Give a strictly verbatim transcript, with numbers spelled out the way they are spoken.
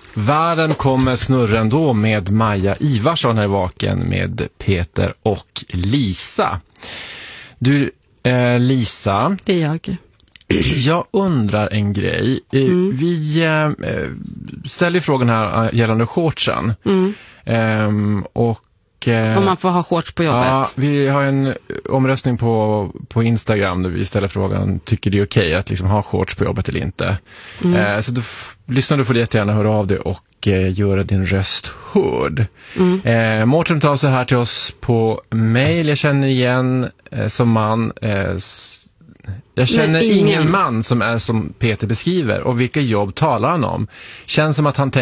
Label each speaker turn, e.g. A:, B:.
A: Världen kommer snurra ändå med Maja Ivarsson här i Vaken med Peter och Lisa. Du, eh, Lisa.
B: Det är jag.
A: Jag undrar en grej. Mm. Vi eh, ställer frågan här gällande shortsen.
B: Mm.
A: Ehm, och
B: Om man får ha shorts på jobbet.
A: Ja, vi har en omröstning på, på Instagram där vi ställer frågan, tycker det är okej att liksom ha shorts på jobbet eller inte? Mm. Eh, så du f- lyssnar du får det jättegärna höra av dig och eh, göra din röst hörd. Mm. Eh, Mårten tar så här till oss på mail. Jag känner igen eh, som man... Eh, s- jag känner ingen. ingen man som är som Peter beskriver. Och vilka jobb talar han om? Känns som att han tänker